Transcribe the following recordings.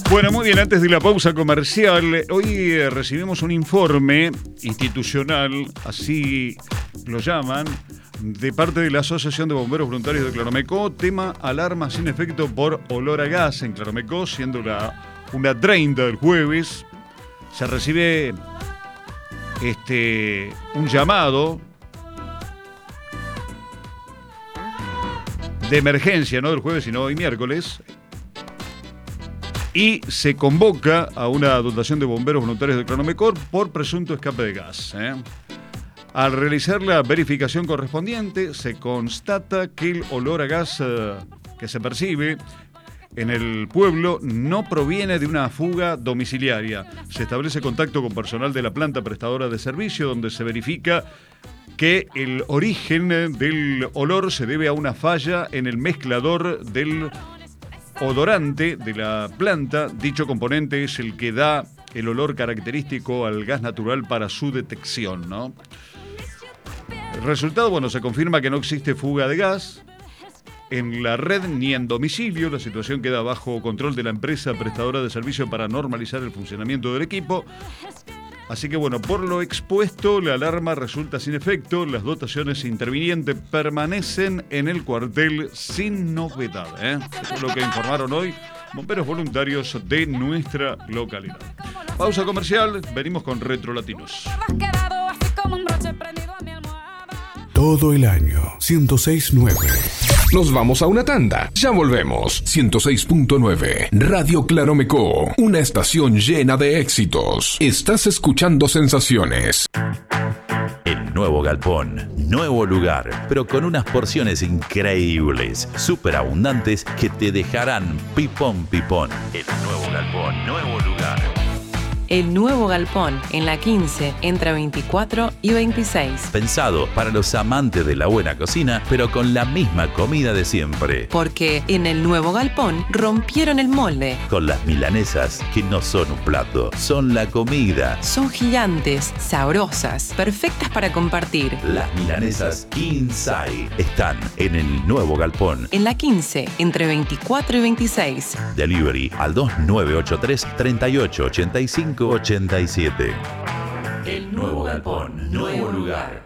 Bueno, muy bien, antes de la pausa comercial, hoy recibimos un informe institucional, así lo llaman, de parte de la Asociación de Bomberos Voluntarios de Claromecó, tema alarma sin efecto por olor a gas en Claromecó, siendo una 30 del jueves. Se recibe un llamado de emergencia, no del jueves, sino hoy miércoles, y se convoca a una dotación de bomberos voluntarios de Claromecó por presunto escape de gas. Al realizar la verificación correspondiente, se constata que el olor a gas que se percibe en el pueblo no proviene de una fuga domiciliaria. Se establece contacto con personal de la planta prestadora de servicio, donde se verifica que el origen del olor se debe a una falla en el mezclador del odorante de la planta. Dicho componente es el que da el olor característico al gas natural para su detección, ¿no? El resultado, se confirma que no existe fuga de gas en la red ni en domicilio. La situación queda bajo control de la empresa prestadora de servicio para normalizar el funcionamiento del equipo. Así que por lo expuesto, la alarma resulta sin efecto. Las dotaciones intervinientes permanecen en el cuartel sin novedad. Eso es lo que informaron hoy bomberos voluntarios de nuestra localidad. Pausa comercial, venimos con Retro Latinos. Todo el año, 106.9. Nos vamos a una tanda. Ya volvemos. 106.9. Radio Claromecó. Una estación llena de éxitos. Estás escuchando Sensaciones. El nuevo galpón, nuevo lugar, pero con unas porciones increíbles, súper abundantes que te dejarán pipón pipón. El nuevo galpón, nuevo lugar. El nuevo galpón, en la 15, entre 24 y 26. Pensado para los amantes de la buena cocina, pero con la misma comida de siempre. Porque en el nuevo galpón rompieron el molde. Con las milanesas, que no son un plato, son la comida. Son gigantes, sabrosas, perfectas para compartir. Las milanesas King Size están en el nuevo galpón. En la 15, entre 24 y 26. Delivery al 2983 3885 87. El nuevo galpón, nuevo lugar.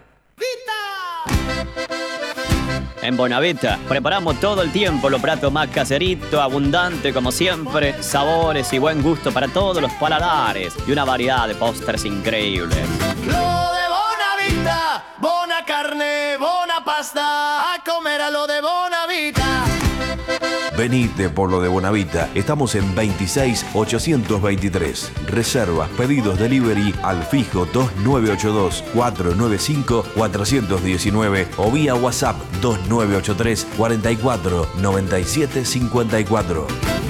En Bonavita preparamos todo el tiempo los platos más caseritos, abundante como siempre, sabores y buen gusto para todos los paladares y una variedad de postres increíbles. Lo de Bonavita, bona carne, bona pasta, a comer a lo de Bonavita. Venite por lo de Bonavita. Estamos en 26.823. Reservas, pedidos, delivery al fijo 2982-495-419 o vía WhatsApp 2983 44 97 54.